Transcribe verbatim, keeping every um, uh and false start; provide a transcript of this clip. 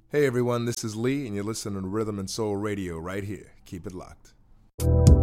Hey everyone, this is Lee, and you're listening to Rhythm and Soul Radio right here. Keep it locked.